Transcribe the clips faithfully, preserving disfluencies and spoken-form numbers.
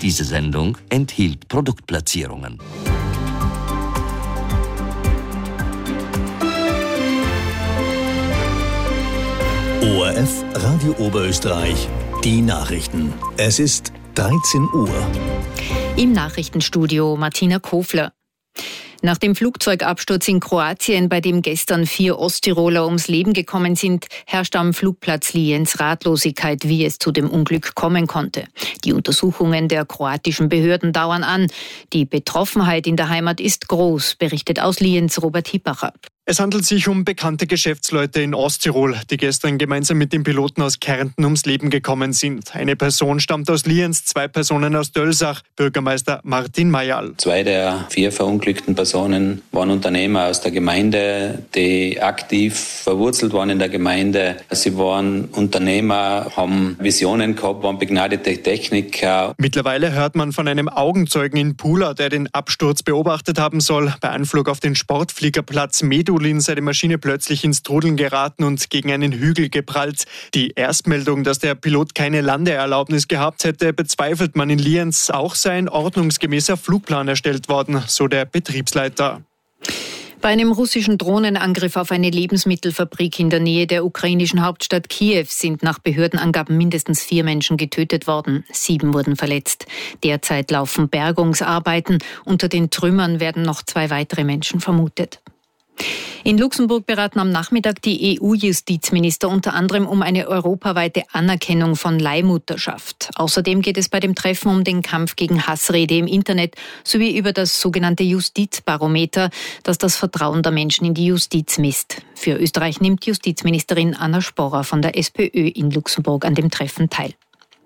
Diese Sendung enthielt Produktplatzierungen. O R F Radio Oberösterreich, die Nachrichten. Es ist dreizehn Uhr. Im Nachrichtenstudio Martina Kofler. Nach dem Flugzeugabsturz in Kroatien, bei dem gestern vier Osttiroler ums Leben gekommen sind, herrscht am Flugplatz Lienz Ratlosigkeit, wie es zu dem Unglück kommen konnte. Die Untersuchungen der kroatischen Behörden dauern an. Die Betroffenheit in der Heimat ist groß, berichtet aus Lienz Robert Hippacher. Es handelt sich um bekannte Geschäftsleute in Osttirol, die gestern gemeinsam mit dem Piloten aus Kärnten ums Leben gekommen sind. Eine Person stammt aus Lienz, zwei Personen aus Dölsach, Bürgermeister Martin Mayal. Zwei der vier verunglückten Personen waren Unternehmer aus der Gemeinde, die aktiv verwurzelt waren in der Gemeinde. Sie waren Unternehmer, haben Visionen gehabt, waren begnadete Techniker. Mittlerweile hört man von einem Augenzeugen in Pula, der den Absturz beobachtet haben soll. Bei Anflug auf den Sportfliegerplatz Medulin sei die Maschine plötzlich ins Trudeln geraten und gegen einen Hügel geprallt. Die Erstmeldung, dass der Pilot keine Landeerlaubnis gehabt hätte, bezweifelt man in Lienz. Auch sei ein ordnungsgemäßer Flugplan erstellt worden, so der Betriebsleiter. Bei einem russischen Drohnenangriff auf eine Lebensmittelfabrik in der Nähe der ukrainischen Hauptstadt Kiew sind nach Behördenangaben mindestens vier Menschen getötet worden. Sieben wurden verletzt. Derzeit laufen Bergungsarbeiten. Unter den Trümmern werden noch zwei weitere Menschen vermutet. In Luxemburg beraten am Nachmittag die E U-Justizminister unter anderem um eine europaweite Anerkennung von Leihmutterschaft. Außerdem geht es bei dem Treffen um den Kampf gegen Hassrede im Internet sowie über das sogenannte Justizbarometer, das das Vertrauen der Menschen in die Justiz misst. Für Österreich nimmt Justizministerin Anna Sporrer von der SPÖ in Luxemburg an dem Treffen teil.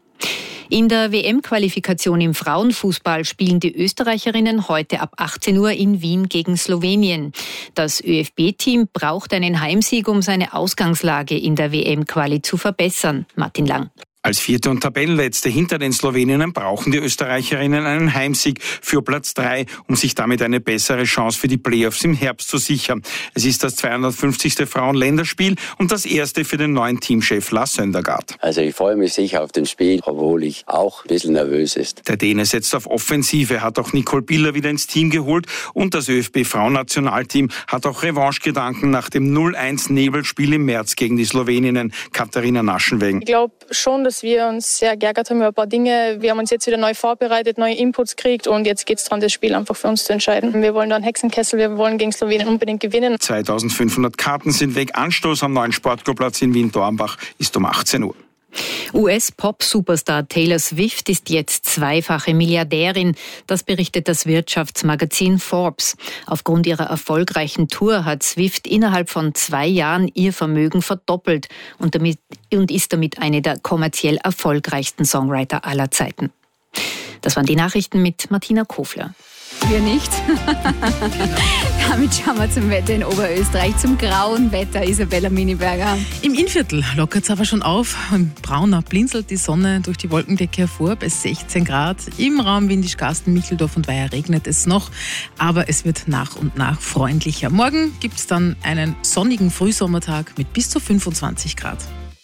In der W M-Qualifikation im Frauenfußball spielen die Österreicherinnen heute ab achtzehn Uhr in Wien gegen Slowenien. Das ÖFB-Team braucht einen Heimsieg, um seine Ausgangslage in der W M-Quali zu verbessern. Martin Lang. Als Vierte und Tabellenletzte hinter den Sloweninnen brauchen die Österreicherinnen einen Heimsieg für Platz drei, um sich damit eine bessere Chance für die Playoffs im Herbst zu sichern. Es ist das zweihundertfünfzigste Frauenländerspiel und das erste für den neuen Teamchef Lars Søndergaard. Also ich freue mich sicher auf das Spiel, obwohl ich auch ein bisschen nervös ist. Der Däne setzt auf Offensive, hat auch Nicole Biller wieder ins Team geholt und das ÖFB-Frauennationalteam hat auch Revanchegedanken nach dem null eins Nebelspiel im März gegen die Sloweninnen. Katharina Naschenwegen. Ich glaube schon, dass wir uns sehr geärgert haben über ein paar Dinge. Wir haben uns jetzt wieder neu vorbereitet, neue Inputs gekriegt und jetzt geht es daran, das Spiel einfach für uns zu entscheiden. Wir wollen da einen Hexenkessel, wir wollen gegen Slowenien unbedingt gewinnen. zweitausendfünfhundert Karten sind weg. Anstoß am neuen Sportclubplatz in Wien-Dornbach ist um achtzehn Uhr. U S-Pop-Superstar Taylor Swift ist jetzt zweifache Milliardärin. Das berichtet das Wirtschaftsmagazin Forbes. Aufgrund ihrer erfolgreichen Tour hat Swift innerhalb von zwei Jahren ihr Vermögen verdoppelt und, damit, und ist damit eine der kommerziell erfolgreichsten Songwriter aller Zeiten. Das waren die Nachrichten mit Martina Kofler. Wir nicht. Damit schauen wir zum Wetter in Oberösterreich, zum grauen Wetter. Isabella Miniberger. Im Innviertel lockert es aber schon auf. Im Braunau blinzelt die Sonne durch die Wolkendecke hervor bei sechzehn Grad. Im Raum Windischgarsten, Micheldorf und Weiher regnet es noch, aber es wird nach und nach freundlicher. Morgen gibt es dann einen sonnigen Frühsommertag mit bis zu fünfundzwanzig Grad.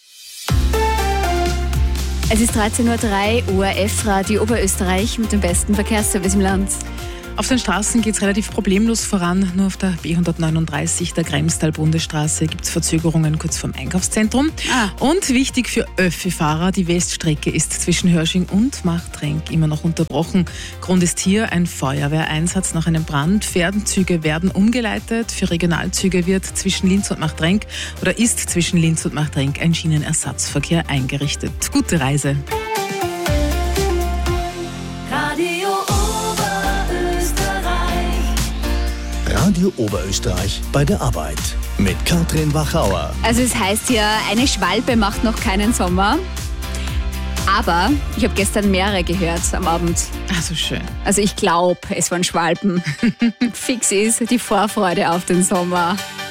Es ist dreizehn Uhr drei, O R F Radio Oberösterreich mit dem besten Verkehrsservice im Land. Auf den Straßen geht es relativ problemlos voran. Nur auf der B hundertneununddreißig, der Kremstal-Bundesstraße, gibt es Verzögerungen kurz vorm Einkaufszentrum. Ah. Und wichtig für Öffi-Fahrer, die Weststrecke ist zwischen Hörsching und Machtrenk immer noch unterbrochen. Grund ist hier ein Feuerwehreinsatz nach einem Brand. Fährenzüge werden umgeleitet. Für Regionalzüge wird zwischen Linz und Machtrenk oder ist zwischen Linz und Machtrenk ein Schienenersatzverkehr eingerichtet. Gute Reise. Radio Oberösterreich bei der Arbeit mit Katrin Wachauer. Also es heißt ja, eine Schwalbe macht noch keinen Sommer. Aber ich habe gestern mehrere gehört am Abend. Ach so schön. Also ich glaube, es waren Schwalben. Fix ist die Vorfreude auf den Sommer.